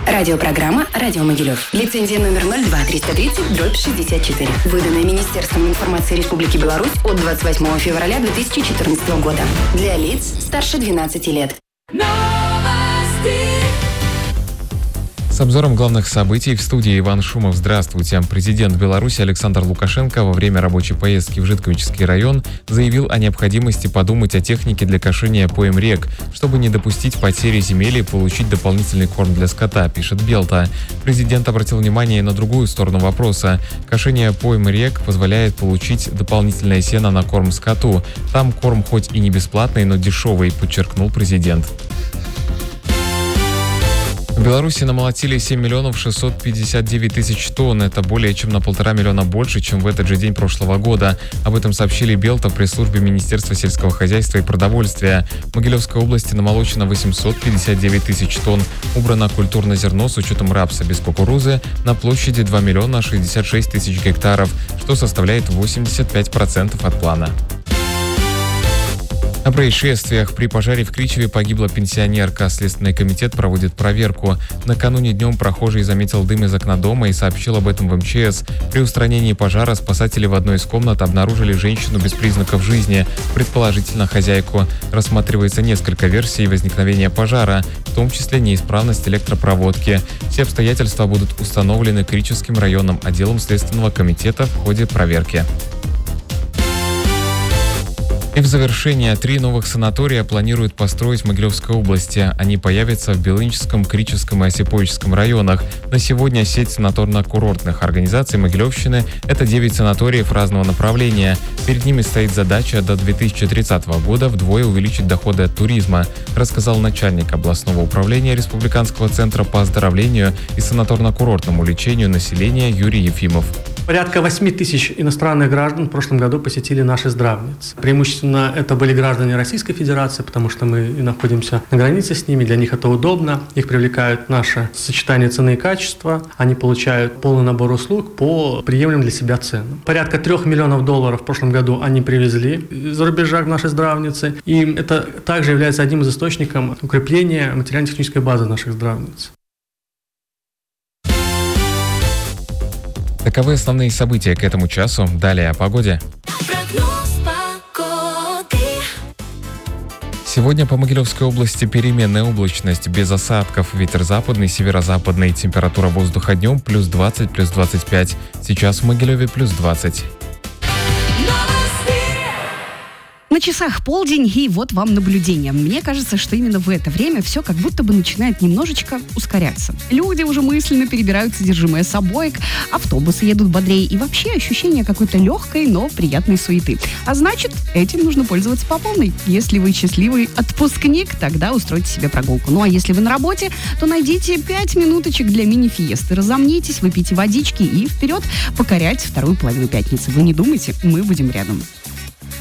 Радиопрограмма «Радио Могилев». Лицензия номер 02-330/64. Выданная Министерством информации Республики Беларусь от 28 февраля 2014 года. Для лиц старше 12 лет. С обзором главных событий в студии Иван Шумов. Здравствуйте. Президент Беларуси Александр Лукашенко во время рабочей поездки в Житковический район заявил о необходимости подумать о технике для кошения пойм рек, чтобы не допустить потери земель и получить дополнительный корм для скота, пишет Белта. Президент обратил внимание на другую сторону вопроса. Кошение пойм рек позволяет получить дополнительное сено на корм скоту. Там корм хоть и не бесплатный, но дешевый, подчеркнул президент. В Беларуси намолотили 7 миллионов 659 тысяч тонн. Это более чем на 1,5 миллиона больше, чем в этот же день прошлого года. Об этом сообщили Белта в пресс-службе Министерства сельского хозяйства и продовольствия. В Могилевской области намолочено 859 тысяч тонн. Убрано культурное зерно с учетом рапса без кукурузы на площади 2 миллиона 66 тысяч гектаров, что составляет 85% от плана. О происшествиях. При пожаре в Кричеве погибла пенсионерка. Следственный комитет проводит проверку. Накануне днем прохожий заметил дым из окна дома и сообщил об этом в МЧС. При устранении пожара спасатели в одной из комнат обнаружили женщину без признаков жизни, предположительно хозяйку. Рассматривается несколько версий возникновения пожара, в том числе неисправность электропроводки. Все обстоятельства будут установлены Кричевским районным отделом Следственного комитета в ходе проверки. И в завершение 3 новых санатория планируют построить в Могилевской области. Они появятся в Белыническом, Кричевском и Осиповичском районах. На сегодня сеть санаторно-курортных организаций Могилевщины – это 9 санаториев разного направления. Перед ними стоит задача до 2030 года вдвое увеличить доходы от туризма, рассказал начальник областного управления Республиканского центра по оздоровлению и санаторно-курортному лечению населения Юрий Ефимов. Порядка 8 тысяч иностранных граждан в прошлом году посетили наши здравницы. Преимущественно это были граждане Российской Федерации, потому что мы находимся на границе с ними, для них это удобно. Их привлекает наше сочетание цены и качества. Они получают полный набор услуг по приемлемым для себя ценам. Порядка $3 миллионов в прошлом году они привезли из-за рубежа в наши здравницы. И это также является одним из источников укрепления материально-технической базы наших здравниц. Таковы основные события к этому часу. Далее о погоде. Сегодня по Могилевской области переменная облачность, без осадков. Ветер западный, северо-западный. Температура воздуха днем +20, +25. Сейчас в Могилеве +20. На часах полдень, и вот вам наблюдение. Мне кажется, что именно в это время все как будто бы начинает немножечко ускоряться. Люди уже мысленно перебирают содержимое собоек, автобусы едут бодрее, и вообще ощущение какой-то легкой, но приятной суеты. А значит, этим нужно пользоваться по полной. Если вы счастливый отпускник, тогда устройте себе прогулку. Ну а если вы на работе, то найдите 5 минуточек для мини-фиесты. Разомнитесь, выпейте водички и вперед покорять вторую половину пятницы. Вы не думайте, мы будем рядом.